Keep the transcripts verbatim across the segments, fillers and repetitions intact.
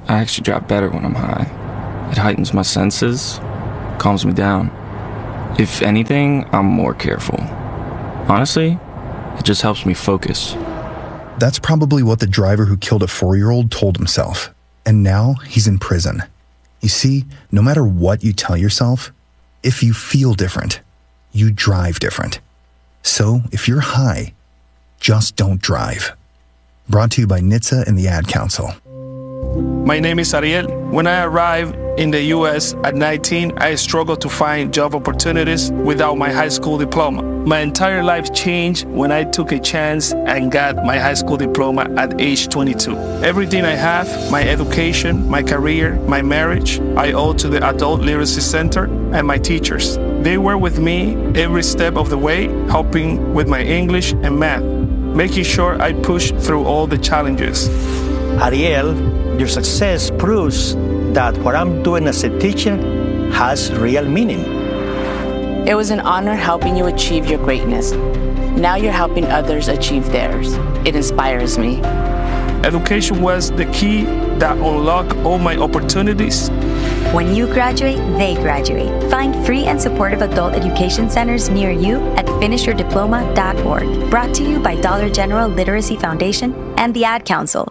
I actually drive better when I'm high. It heightens my senses, calms me down. If anything, I'm more careful. Honestly, it just helps me focus. That's probably what the driver who killed a four-year-old told himself. And now he's in prison. You see, no matter what you tell yourself, if you feel different, you drive different. So if you're high, just don't drive. Brought to you by N H T S A and the Ad Council. My name is Ariel. When I arrived in the U S at nineteen, I struggled to find job opportunities without my high school diploma. My entire life changed when I took a chance and got my high school diploma at age twenty-two. Everything I have, my education, my career, my marriage, I owe to the Adult Literacy Center and my teachers. They were with me every step of the way, helping with my English and math, making sure I pushed through all the challenges. Ariel, your success proves that what I'm doing as a teacher has real meaning. It was an honor helping you achieve your greatness. Now you're helping others achieve theirs. It inspires me. Education was the key that unlocked all my opportunities. When you graduate, they graduate. Find free and supportive adult education centers near you at finish your diploma dot org. Brought to you by Dollar General Literacy Foundation and the Ad Council.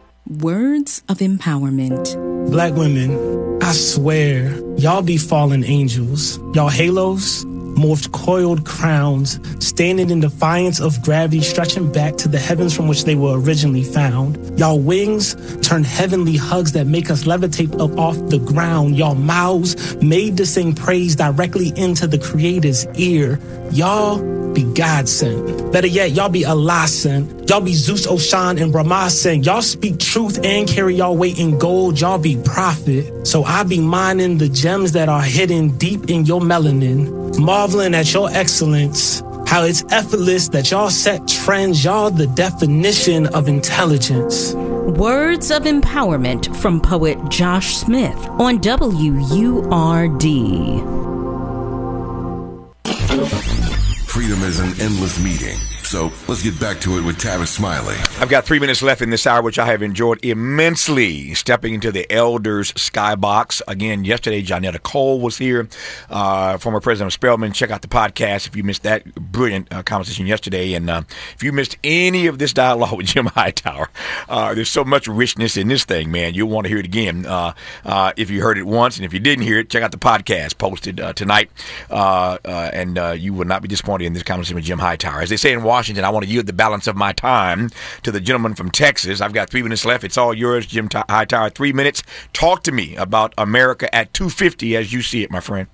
Words of empowerment. Black women, I swear, y'all be fallen angels. Y'all halos, morphed coiled crowns, standing in defiance of gravity, stretching back to the heavens from which they were originally found. Y'all wings turn heavenly hugs that make us levitate up off the ground. Y'all mouths made to sing praise directly into the Creator's ear. Y'all be God sent. Better yet, y'all be Allah sent. Y'all be Zeus, Oshan, and Brahma sent. Y'all speak truth and carry y'all weight in gold. Y'all be prophet. So I be mining the gems that are hidden deep in your melanin, marveling at your excellence, how it's effortless that y'all set trends. Y'all the definition of intelligence. Words of empowerment from poet Josh Smith on W U R D. Freedom is an endless meeting. So let's get back to it with Tavis Smiley. I've got three minutes left in this hour, which I have enjoyed immensely. Stepping into the Elders Skybox. Again, yesterday, Johnetta Cole was here, uh, former president of Spelman. Check out the podcast if you missed that brilliant uh, conversation yesterday. And uh, if you missed any of this dialogue with Jim Hightower, uh, there's so much richness in this thing, man. You'll want to hear it again. Uh, uh, if you heard it once, and if you didn't hear it, check out the podcast posted uh, tonight. Uh, uh, and uh, you will not be disappointed in this conversation with Jim Hightower. As they say in Washington, Washington. I want to yield the balance of my time to the gentleman from Texas. I've got three minutes left. It's all yours, Jim Hightower. Three minutes. Talk to me about America at two fifty as you see it, my friend.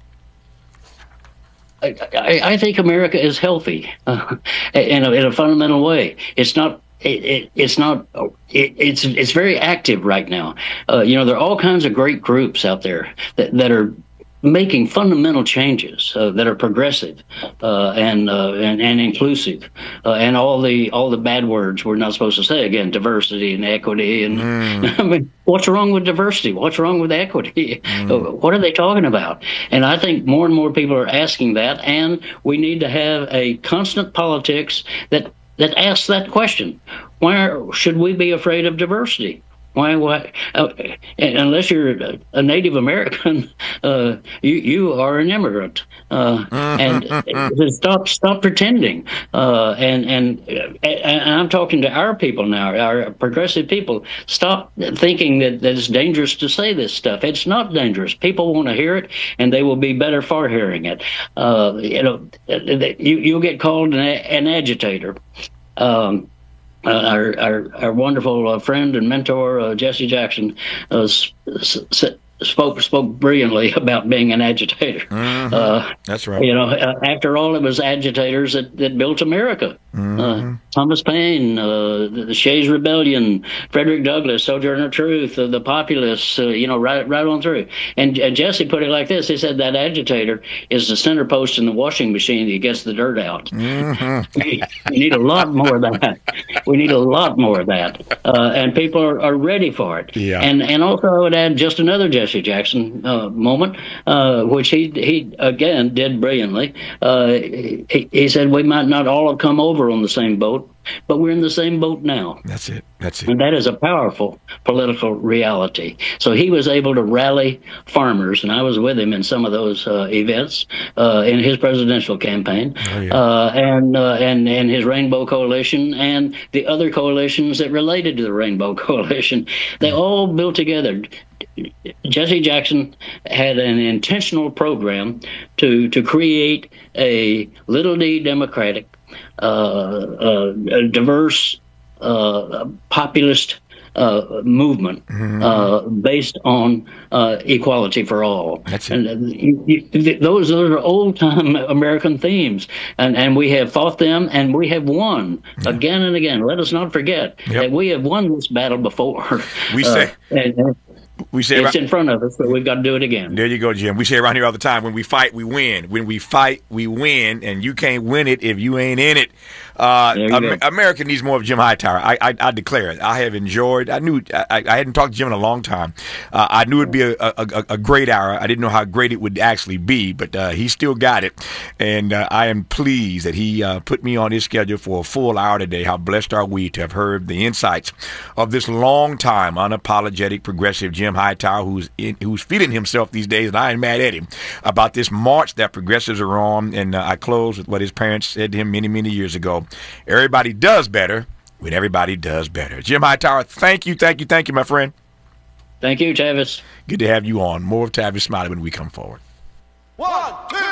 I, I, I think America is healthy uh, in, a, in a fundamental way. It's not. It, it, it's not. It, it's it's very active right now. Uh, you know, there are all kinds of great groups out there that, that are making fundamental changes uh, that are progressive uh, and, uh, and and inclusive, uh, and all the all the bad words we're not supposed to say. Again, diversity and equity, and mm. I mean, what's wrong with diversity? What's wrong with equity? Mm. What are they talking about? And I think more and more people are asking that, and we need to have a constant politics that that asks that question: why should we be afraid of diversity? Why? Why? Uh, unless you're a Native American, uh, you you are an immigrant, uh, and stop stop pretending. Uh, and, and and I'm talking to our people now, our progressive people. Stop thinking that, that it's dangerous to say this stuff. It's not dangerous. People want to hear it, and they will be better for hearing it. Uh, you know, you you'll get called an, an agitator. Um, Uh, our, our our wonderful uh, friend and mentor uh, Jesse Jackson uh, s- s- spoke spoke brilliantly about being an agitator. Mm-hmm. Uh, That's right. You know, uh, after all, it was agitators that, that built America. Mm-hmm. Uh, Thomas Paine, uh, the, the Shays Rebellion, Frederick Douglass, Sojourner Truth, uh, the Populists. Uh, you know, right right on through. And, and Jesse put it like this: he said that agitator is the center post in the washing machine that gets the dirt out. Mm-hmm. we, we need a lot more of that. We need a lot more of that, uh, and people are, are ready for it. Yeah. And and also I would add just another Jesse Jackson uh, moment, uh, which he he again did brilliantly. Uh, he, he said we might not all have come over were on the same boat, but we're in the same boat now. That's it. That's it. And that is a powerful political reality. So he was able to rally farmers, and I was with him in some of those uh, events uh, in his presidential campaign, oh, yeah. uh, and, uh, and and his Rainbow Coalition and the other coalitions that related to the Rainbow Coalition. They mm-hmm. all built together. Jesse Jackson had an intentional program to to create a little d democratic, uh, uh, diverse, uh, populist uh, movement mm-hmm. uh, based on uh, equality for all. That's it. And you, you, those, those are old-time American themes, and, and we have fought them, and we have won yeah. again and again. Let us not forget yep. that we have won this battle before. We say... Uh, and, We say it's in front of us, but we've got to do it again. There you go, Jim. We say around here all the time, when we fight, we win. When we fight, we win, and you can't win it if you ain't in it. Uh, Am- America needs more of Jim Hightower. I, I, I declare it. I have enjoyed. I knew I, I hadn't talked to Jim in a long time. Uh, I knew it'd be a, a, a, a great hour. I didn't know how great it would actually be, but uh, he still got it, and uh, I am pleased that he uh, put me on his schedule for a full hour today. How blessed are we to have heard the insights of this long-time, unapologetic, progressive Jim Hightower, who's in, who's feeling himself these days, and I ain't mad at him about this march that progressives are on. And uh, I close with what his parents said to him many, many years ago. Everybody does better when everybody does better. Jim Hightower, thank you, thank you, thank you, my friend. Thank you, Tavis. Good to have you on. More of Tavis Smiley when we come forward. One, two.